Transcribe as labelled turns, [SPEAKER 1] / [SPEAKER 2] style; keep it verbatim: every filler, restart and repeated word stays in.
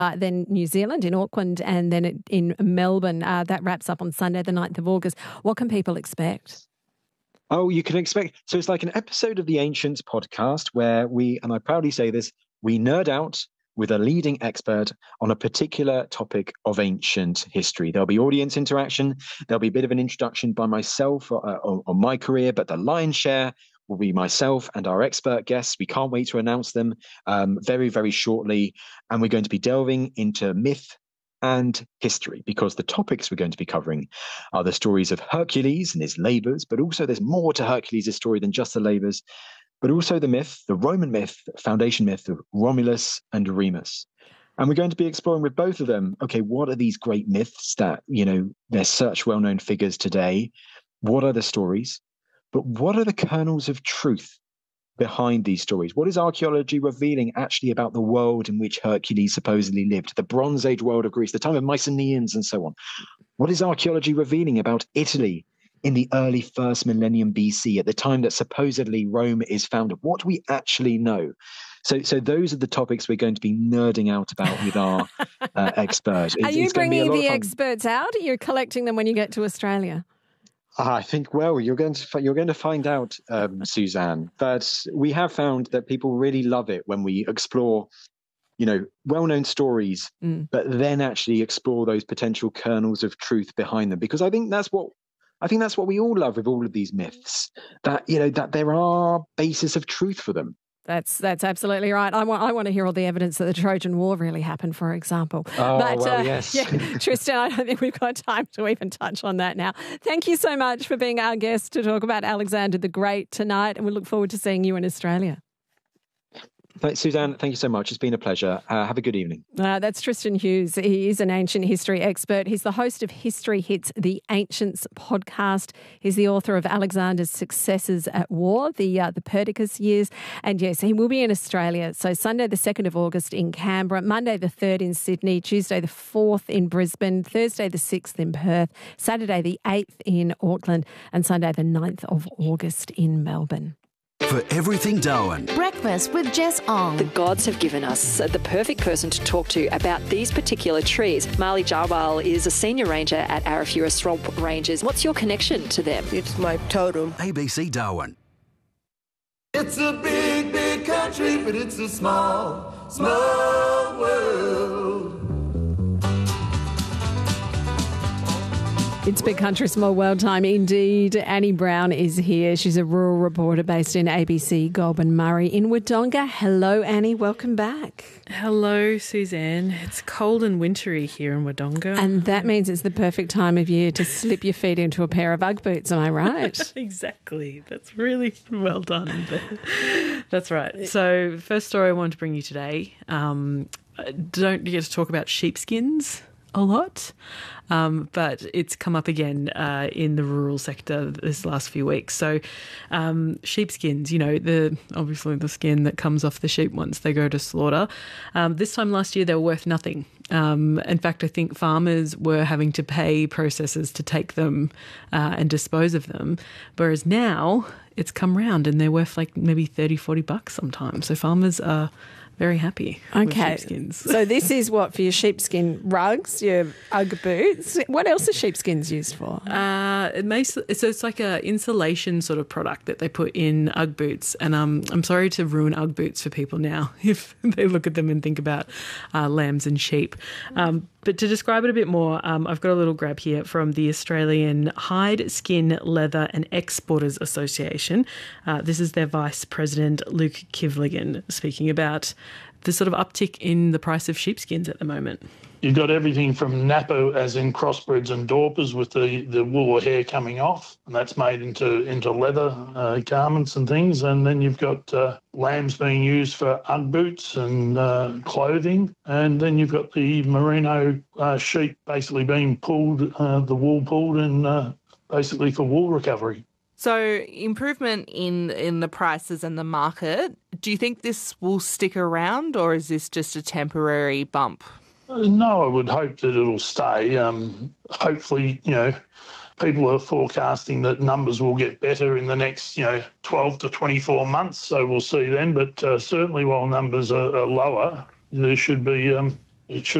[SPEAKER 1] Uh, then New Zealand in Auckland, and then in Melbourne. Uh, that wraps up on Sunday, the ninth of August. What can people expect?
[SPEAKER 2] Oh, you can expect. So it's like an episode of the Ancients podcast where we, and I proudly say this, we nerd out with a leading expert on a particular topic of ancient history. There'll be audience interaction. There'll be a bit of an introduction by myself uh, on, on my career, but the lion's share will be myself and our expert guests. We can't wait to announce them um, very, very shortly. And we're going to be delving into myth and history, because the topics we're going to be covering are the stories of Hercules and his labours, but also there's more to Hercules' story than just the labours, but also the myth, the Roman myth, foundation myth of Romulus and Remus. And we're going to be exploring with both of them, okay, what are these great myths that, you know, they're such well-known figures today? What are the stories? But what are the kernels of truth behind these stories? What is archaeology revealing actually about the world in which Hercules supposedly lived, the Bronze Age world of Greece, the time of Mycenaeans and so on? What is archaeology revealing about Italy in the early first millennium B C, at the time that supposedly Rome is founded? What do we actually know? So, so those are the topics we're going to be nerding out about with our uh, expert. It's,
[SPEAKER 1] are you
[SPEAKER 2] it's going to be a
[SPEAKER 1] bringing
[SPEAKER 2] lot
[SPEAKER 1] the
[SPEAKER 2] of fun.
[SPEAKER 1] experts out? Or you're collecting them when you get to Australia?
[SPEAKER 2] I think, well, you're going to you're going to find out, um, Suzanne, that we have found that people really love it when we explore, you know, well-known stories, mm. but then actually explore those potential kernels of truth behind them. Because I think that's what I think that's what we all love with all of these myths, that, you know, that there are bases of truth for them.
[SPEAKER 1] That's that's absolutely right. I want I want to hear all the evidence that the Trojan War really happened, for example.
[SPEAKER 2] Oh,
[SPEAKER 1] but,
[SPEAKER 2] well,
[SPEAKER 1] uh,
[SPEAKER 2] yes.
[SPEAKER 1] yeah, Tristan, I don't think we've got time to even touch on that now. Thank you so much for being our guest to talk about Alexander the Great tonight, and we look forward to seeing you in Australia.
[SPEAKER 2] Thanks, Suzanne, thank you so much. It's been a pleasure. Uh, have a good evening.
[SPEAKER 1] Uh, that's Tristan Hughes. He is an ancient history expert. He's the host of History Hits, the Ancients podcast. He's the author of Alexander's Successes at War, the uh, the Perdiccas years. And yes, he will be in Australia. So Sunday the second of August in Canberra, Monday the third in Sydney, Tuesday the fourth in Brisbane, Thursday the sixth in Perth, Saturday the eighth in Auckland, and Sunday the ninth of August in Melbourne.
[SPEAKER 3] For everything Darwin.
[SPEAKER 4] Breakfast with Jess Ong.
[SPEAKER 5] The gods have given us the perfect person to talk to about these particular trees. Marley Jarwal is a senior ranger at Arafura Swamp Rangers. What's your connection to them?
[SPEAKER 6] It's my totem.
[SPEAKER 3] A B C Darwin.
[SPEAKER 7] It's a big, big country, but it's a small, small world.
[SPEAKER 1] It's Big Country, Small World time indeed. Annie Brown is here. She's a rural reporter based in A B C Goulburn Murray in Wodonga. Hello, Annie. Welcome back.
[SPEAKER 8] Hello, Suzanne. It's cold and wintry here in Wodonga.
[SPEAKER 1] And that means it's the perfect time of year to slip your feet into a pair of Ugg boots. Am I right?
[SPEAKER 8] Exactly. That's really well done. That's right. So first story I wanted to bring you today, um, don't get to talk about sheepskins a lot, um, but it's come up again uh, in the rural sector this last few weeks. So um, sheepskins, you know, the obviously the skin that comes off the sheep once they go to slaughter. Um, this time last year they were worth nothing. Um, in fact, I think farmers were having to pay processors to take them uh, and dispose of them, whereas now it's come round and they're worth like maybe thirty, forty bucks sometimes. So farmers are very happy
[SPEAKER 1] okay.
[SPEAKER 8] with sheepskins.
[SPEAKER 1] So this is what for your sheepskin rugs, your Ugg boots. What else are sheepskins used for?
[SPEAKER 8] Uh, it makes, so it's like a insulation sort of product that they put in Ugg boots. And um, I'm sorry to ruin Ugg boots for people now if they look at them and think about uh, lambs and sheep. Um, but to describe it a bit more, um, I've got a little grab here from the Australian Hide, Skin, Leather and Exporters Association. Uh, this is their Vice President, Luke Kivligan, speaking about the sort of uptick in the price of sheepskins at the moment.
[SPEAKER 9] You've got everything from Napa, as in crossbreds and Dorpers, with the, the wool or hair coming off, and that's made into into leather uh, garments and things. And then you've got uh, lambs being used for Ugg boots and uh, clothing. And then you've got the merino uh, sheep basically being pulled, uh, the wool pulled, and uh, basically for wool recovery.
[SPEAKER 10] So improvement in, in the prices and the market, do you think this will stick around, or is this just a temporary bump?
[SPEAKER 9] No, I would hope that it'll stay. Um, hopefully, you know, people are forecasting that numbers will get better in the next, you know, twelve to twenty-four months. So we'll see then. But uh, certainly while numbers are, are lower, there should be, um, it should